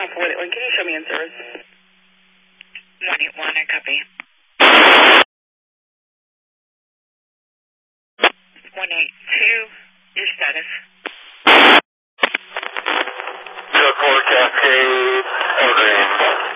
Alpha 181, can you show me in service? 181, I copy. 182, your status. Duck 4 Cascade, Evergreen.